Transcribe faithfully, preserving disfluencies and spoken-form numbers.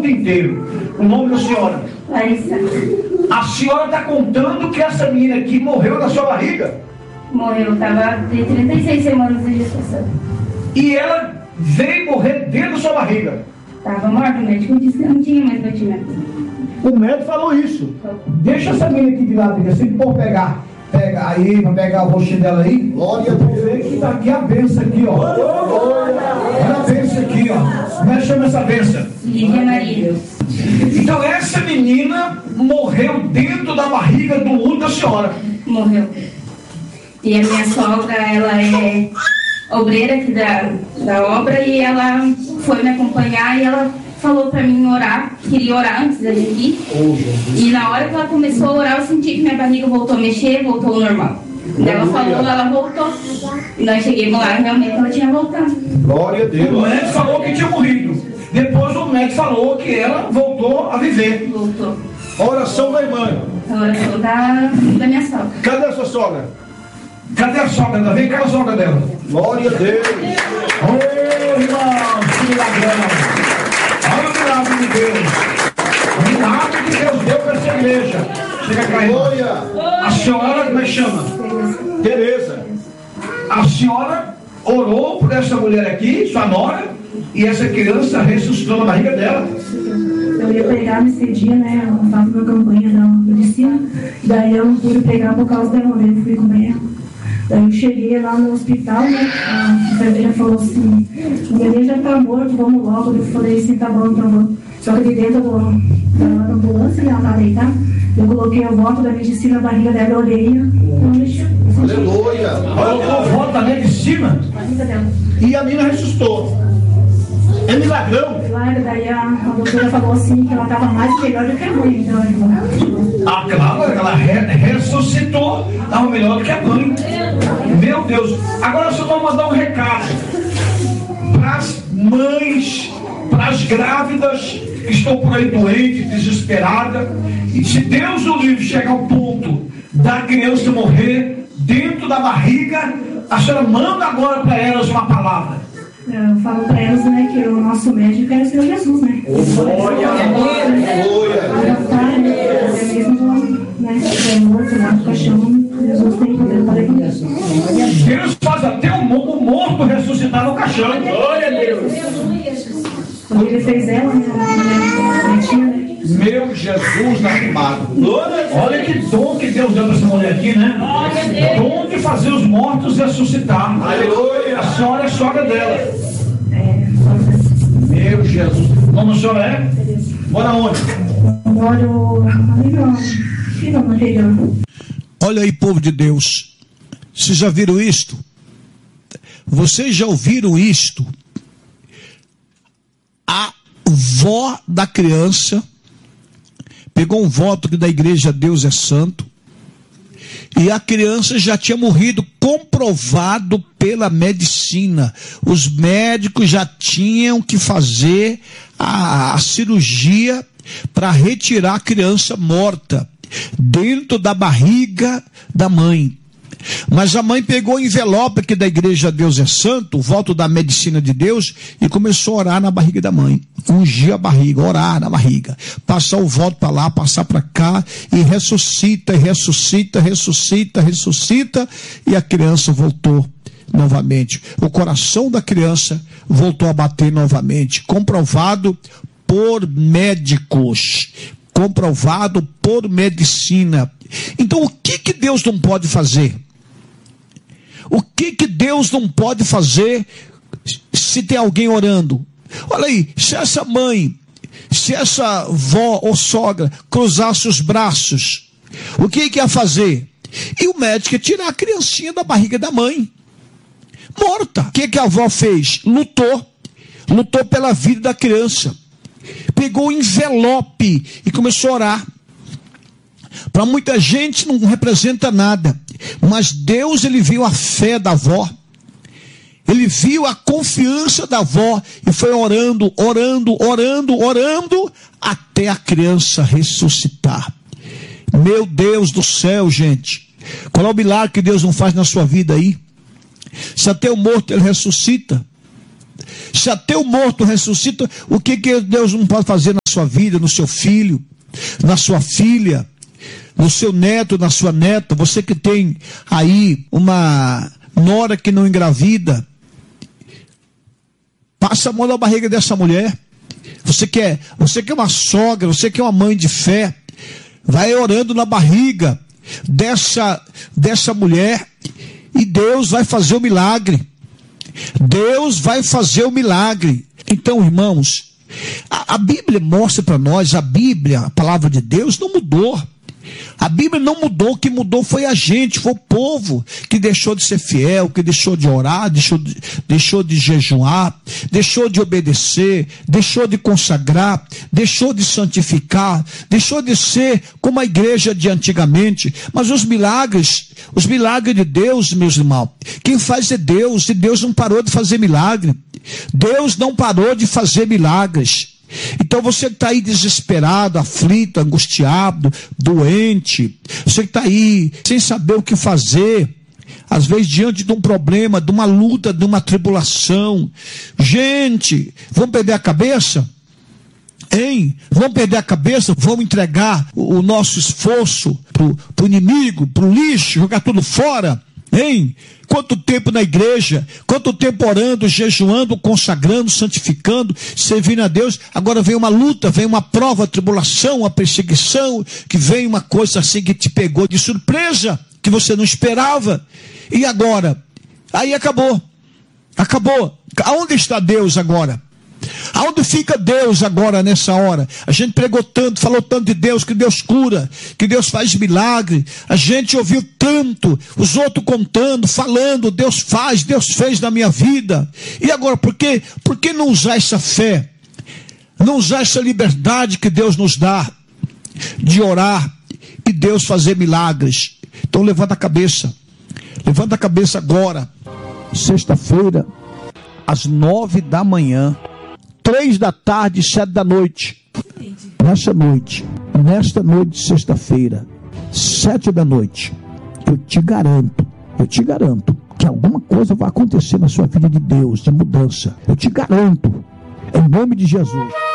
mundo inteiro. O nome da senhora? Larissa. A senhora está contando que essa menina aqui morreu na sua barriga? Morreu, estava de trinta e seis semanas de gestação. E ela veio morrer dentro da sua barriga? Estava morta, o médico disse que não tinha mais batimento. O médico falou isso. Deixa essa menina aqui de lado, porque se for pegar, pega aí, vai pegar o rostinho dela aí. Glória a Deus. Que tá aqui a benção aqui, ó. Olha a benção aqui, ó. Como é que chama essa benção? Lídia Maria. Então essa menina morreu dentro da barriga do útero da senhora. Morreu. E a minha sogra, ela é obreira aqui da, da obra, e ela foi me acompanhar e ela falou pra mim orar, queria orar antes da gente ir. E na hora que ela começou a orar, eu senti que minha barriga voltou a mexer, voltou ao normal. Ela falou, ela voltou. E nós chegamos lá e realmente ela tinha voltado. Glória a Deus. O médico falou que tinha morrido. Depois o médico falou que ela voltou a viver. Voltou. A oração da irmã. A oração da, da minha sogra. Cadê a sua sogra? Cadê a sogra dela? Vem cá a sogra dela. Glória a Deus. Ô, oh, irmão, que milagrão. Olha o milagre de Deus. O milagre que Deus deu para essa igreja. Chega cá, irmã. A senhora, como é que chama? Tereza. A senhora orou por essa mulher aqui, sua nora, e essa criança ressuscitou na barriga dela. Eu ia pregar nesse dia, né? Eu faço uma campanha da medicina, daí eu não pude pregar por causa da mulher, eu fui com ela. Daí eu cheguei lá no hospital, né? A enfermeira falou assim: o neném já tá morto, vamos logo. Eu falei assim: tá bom, tá bom. Só que de dentro do, da ambulância, ela tá deitada, eu coloquei o voto da medicina na barriga dela, eu olhei, não mexeu. Aleluia! Colocou o voto da medicina e a menina ressuscitou. É milagrão. Claro, daí a, a doutora falou assim que ela estava mais melhor do que a mãe. Então, ah, claro, ela re, ressuscitou, estava melhor do que a mãe. Meu Deus. Agora eu só vou mandar um recado para as mães, para as grávidas que estão por aí doentes, desesperadas. E se Deus o livre chegar ao ponto da criança morrer dentro da barriga, a senhora manda agora para elas uma palavra. Eu falo para elas, né, que o nosso médico é o Senhor Jesus, né? Glória, glória. Até mesmo, né, é morto lá no caixão, Jesus tem poder para isso. Deus faz até o morto ressuscitar no caixão. Glória a Deus. Quando ele fez ela, né, né? Meu Jesus arrumado. Olha que dom que Deus deu para essa mulher aqui, né? Dom de fazer os mortos ressuscitar. Aleluia. A senhora é sogra dela. É, meu Jesus. Como a senhora é? Mora onde? Moro ali no interior. Olha aí, povo de Deus. Vocês já viram isto? Vocês já ouviram isto? A vó da criança pegou um voto que da igreja Deus é Santo, e a criança já tinha morrido, comprovado pela medicina. Os médicos já tinham que fazer a, a cirurgia para retirar a criança morta dentro da barriga da mãe. Mas a mãe pegou o envelope aqui da igreja Deus é Santo, o voto da medicina de Deus, e começou a orar na barriga da mãe. Ungir a barriga, orar na barriga. Passar o voto para lá, passar para cá, e ressuscita, e ressuscita, ressuscita, ressuscita, e a criança voltou novamente. O coração da criança voltou a bater novamente. Comprovado por médicos. Comprovado por medicina. Então o que que Deus não pode fazer? O que que Deus não pode fazer se tem alguém orando? Olha aí, se essa mãe, se essa vó ou sogra cruzasse os braços, o que que ia fazer? E o médico ia tirar a criancinha da barriga da mãe, morta. O que que a avó fez? Lutou, lutou pela vida da criança. Pegou o envelope e começou a orar. Para muita gente não representa nada, mas Deus, ele viu a fé da avó, ele viu a confiança da avó e foi orando, orando, orando, orando até a criança ressuscitar. Meu Deus do céu, gente, qual é o milagre que Deus não faz na sua vida aí? Se até o morto ele ressuscita, Se até o morto ressuscita, o que, que Deus não pode fazer na sua vida, no seu filho, na sua filha, no seu neto, na sua neta? Você que tem aí uma nora que não engravida, passa a mão na barriga dessa mulher. Você que é, você que é uma sogra, você que é uma mãe de fé, vai orando na barriga dessa, dessa mulher, e Deus vai fazer o milagre. Deus vai fazer o milagre. Então, irmãos, a, a Bíblia mostra para nós, a Bíblia, a palavra de Deus não mudou. A Bíblia não mudou, o que mudou foi a gente, foi o povo que deixou de ser fiel, que deixou de orar, deixou de, deixou de jejuar, deixou de obedecer, deixou de consagrar, deixou de santificar, deixou de ser como a igreja de antigamente. Mas os milagres, os milagres de Deus, meus irmãos, quem faz é Deus, e Deus não parou de fazer milagre. Deus não parou de fazer milagres. Então você que está aí desesperado, aflito, angustiado, doente, você que está aí sem saber o que fazer, às vezes diante de um problema, de uma luta, de uma tribulação, gente, vamos perder a cabeça? Hein? Vamos perder a cabeça? Vamos entregar o, o nosso esforço para o inimigo, para o lixo, jogar tudo fora? Hein? Quanto tempo na igreja, quanto tempo orando, jejuando, consagrando, santificando, servindo a Deus. Agora vem uma luta, vem uma prova, tribulação, uma perseguição, que vem uma coisa assim que te pegou de surpresa, que você não esperava. E agora? Aí acabou. Acabou. Aonde está Deus agora? Aonde fica Deus agora nessa hora? A gente pregou tanto, falou tanto de Deus, que Deus cura, que Deus faz milagre. A gente ouviu tanto, os outros contando, falando, Deus faz, Deus fez na minha vida. E agora, por que, por que não usar essa fé? Não usar essa liberdade que Deus nos dá de orar e Deus fazer milagres? Então levanta a cabeça. Levanta a cabeça agora. Sexta-feira, às nove da manhã. Três da tarde, sete da noite. Nessa noite, nesta noite de sexta-feira, sete da noite, eu te garanto, eu te garanto que alguma coisa vai acontecer na sua vida de Deus, de mudança. Eu te garanto, em nome de Jesus.